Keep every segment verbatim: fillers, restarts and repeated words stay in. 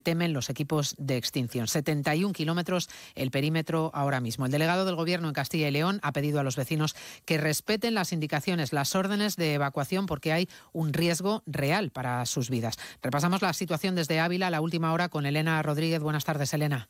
temen los equipos de extinción. setenta y un kilómetros el perímetro ahora mismo. El delegado del Gobierno en Castilla y León ha pedido a los vecinos que respeten las indicaciones, las órdenes de evacuación, porque hay un riesgo real para sus vidas. Repasamos la situación desde Ávila, la última hora, con Elena Rodríguez. Buenas tardes, Elena.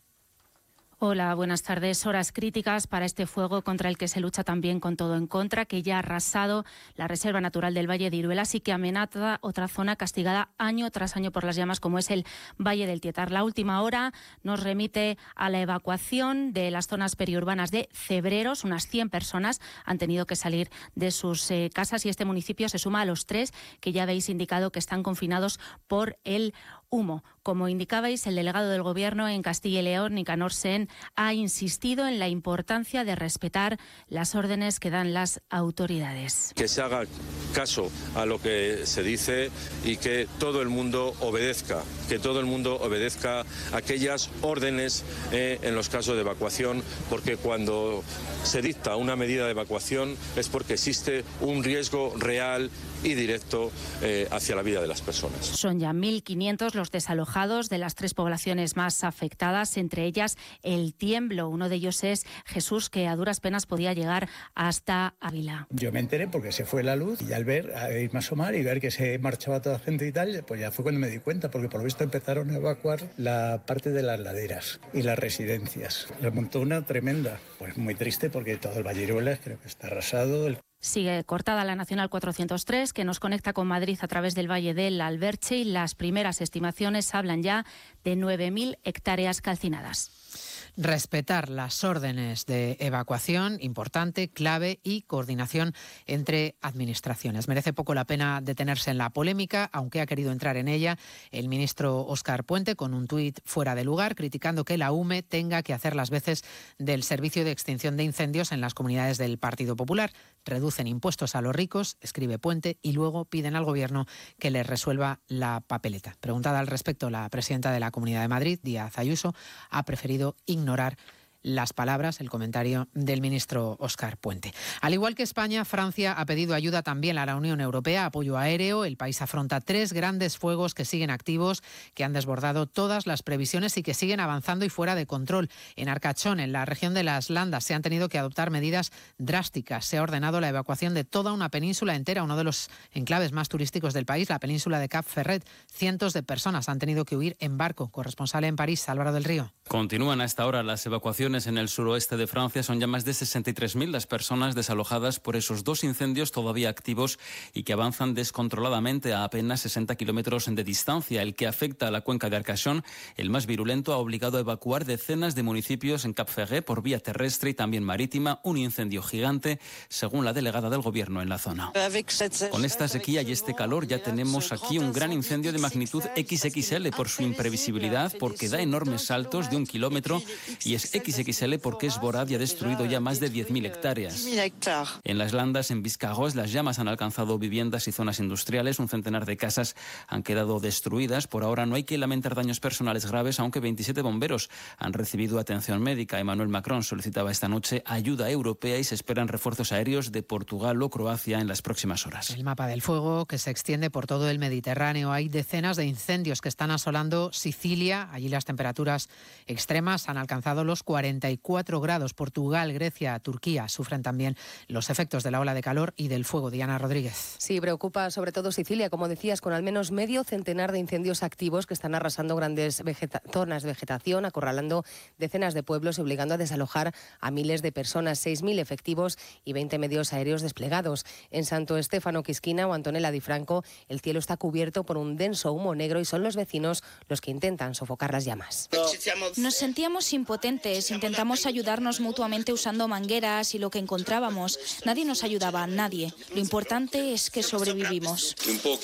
Hola, buenas tardes. Horas críticas para este fuego contra el que se lucha también con todo en contra, que ya ha arrasado la Reserva Natural del Valle de Iruelas y que amenaza otra zona castigada año tras año por las llamas, como es el Valle del Tietar. La última hora nos remite a la evacuación de las zonas periurbanas de Cebreros. Unas cien personas han tenido que salir de sus eh, casas y este municipio se suma a los tres que ya habéis indicado que están confinados por el humo. Como indicabais, el delegado del Gobierno en Castilla y León, Nicanor Sen, ha insistido en la importancia de respetar las órdenes que dan las autoridades. Que se haga caso a lo que se dice y que todo el mundo obedezca, que todo el mundo obedezca aquellas órdenes eh, en los casos de evacuación, porque cuando se dicta una medida de evacuación es porque existe un riesgo real y directo eh, hacia la vida de las personas. Son ya mil quinientos los desalojados de las tres poblaciones más afectadas, entre ellas El Tiemblo. Uno de ellos es Jesús, que a duras penas podía llegar hasta Ávila. Yo me enteré porque se fue la luz y al ver, a irme a asomar y ver que se marchaba toda la gente y tal, pues ya fue cuando me di cuenta, porque por lo visto empezaron a evacuar la parte de las laderas y las residencias. Le montó una tremenda, pues muy triste porque todo el Valle de Iruelas creo que está arrasado. El Sigue cortada la Nacional cuatrocientos tres, que nos conecta con Madrid a través del Valle del Alberche, y las primeras estimaciones hablan ya de nueve mil hectáreas calcinadas. Respetar las órdenes de evacuación, importante, clave, y coordinación entre administraciones. Merece poco la pena detenerse en la polémica, aunque ha querido entrar en ella el ministro Óscar Puente con un tuit fuera de lugar, criticando que la U M E tenga que hacer las veces del servicio de extinción de incendios en las comunidades del Partido Popular. Reducen impuestos a los ricos, escribe Puente, y luego piden al Gobierno que les resuelva la papeleta. Preguntada al respecto, la presidenta de la Comunidad de Madrid, Díaz Ayuso, ha preferido ignorar las palabras, el comentario del ministro Óscar Puente. Al igual que España, Francia ha pedido ayuda también a la Unión Europea, apoyo aéreo. El país afronta tres grandes fuegos que siguen activos, que han desbordado todas las previsiones y que siguen avanzando y fuera de control. En Arcachón, en la región de las Landas, se han tenido que adoptar medidas drásticas. Se ha ordenado la evacuación de toda una península entera, uno de los enclaves más turísticos del país, la península de Cap Ferret. Cientos de personas han tenido que huir en barco. Corresponsal en París, Álvaro del Río. Continúan a esta hora las evacuaciones en el suroeste de Francia. Son ya más de sesenta y tres mil las personas desalojadas por esos dos incendios todavía activos y que avanzan descontroladamente a apenas sesenta kilómetros de distancia. El que afecta a la cuenca de Arcachón, el más virulento, ha obligado a evacuar decenas de municipios en Cap Ferret por vía terrestre y también marítima. Un incendio gigante, según la delegada del Gobierno en la zona. Con esta sequía y este calor ya tenemos aquí un gran incendio de magnitud equis equis ele por su imprevisibilidad, porque da enormes saltos de un kilómetro, y es equis equis ele porque es voraz y ha destruido ya más de diez mil hectáreas. En las Landas, en Biscarrosse, las llamas han alcanzado viviendas y zonas industriales. Un centenar de casas han quedado destruidas. Por ahora no hay que lamentar daños personales graves, aunque veintisiete bomberos han recibido atención médica. Emmanuel Macron solicitaba esta noche ayuda europea y se esperan refuerzos aéreos de Portugal o Croacia en las próximas horas. El mapa del fuego, que se extiende por todo el Mediterráneo. Hay decenas de incendios que están asolando Sicilia. Allí las temperaturas extremas han alcanzado los cuarenta y cuatro grados. Portugal, Grecia, Turquía sufren también los efectos de la ola de calor y del fuego. Diana Rodríguez. Sí, preocupa sobre todo Sicilia, como decías, con al menos medio centenar de incendios activos que están arrasando grandes vegeta- zonas de vegetación, acorralando decenas de pueblos y obligando a desalojar a miles de personas. seis mil efectivos y veinte medios aéreos desplegados. En Santo Estéfano, Quisquina o Antonella di Franco, el cielo está cubierto por un denso humo negro y son los vecinos los que intentan sofocar las llamas. Nos sentíamos impotentes, intentamos ayudarnos mutuamente usando mangueras y lo que encontrábamos. Nadie nos ayudaba, nadie. Lo importante es que sobrevivimos.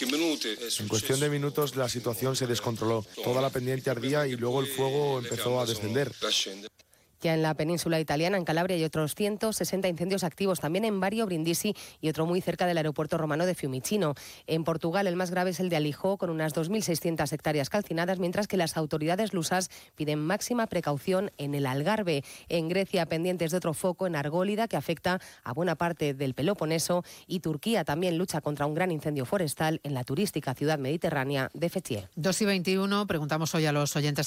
En cuestión de minutos la situación se descontroló. Toda la pendiente ardía y luego el fuego empezó a descender. Ya en la península italiana, en Calabria, hay otros ciento sesenta incendios activos, también en Bario, Brindisi y otro muy cerca del aeropuerto romano de Fiumicino. En Portugal, el más grave es el de Alijó, con unas dos mil seiscientas hectáreas calcinadas, mientras que las autoridades lusas piden máxima precaución en el Algarve. En Grecia, pendientes de otro foco en Argólida, que afecta a buena parte del Peloponeso, y Turquía también lucha contra un gran incendio forestal en la turística ciudad mediterránea de Fethiye. dos y veintiuno, preguntamos hoy a los oyentes